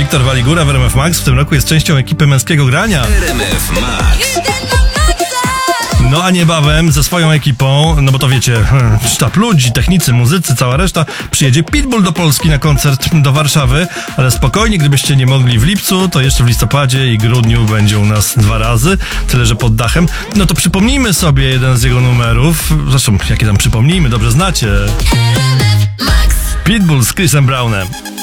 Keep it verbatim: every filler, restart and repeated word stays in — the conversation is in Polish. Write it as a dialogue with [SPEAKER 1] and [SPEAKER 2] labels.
[SPEAKER 1] Wiktor Waligura w R M F Max w tym roku jest częścią ekipy Męskiego Grania.
[SPEAKER 2] R M F Max.
[SPEAKER 1] No a niebawem ze swoją ekipą, no bo to wiecie, sztab ludzi, technicy, muzycy, cała reszta, przyjedzie Pitbull do Polski na koncert do Warszawy, ale spokojnie, gdybyście nie mogli w lipcu, to jeszcze w listopadzie i grudniu będzie u nas dwa razy, tyle że pod dachem. No to przypomnijmy sobie jeden z jego numerów, zresztą jakie tam przypomnijmy, dobrze znacie. Pitbull z Chrisem Brownem.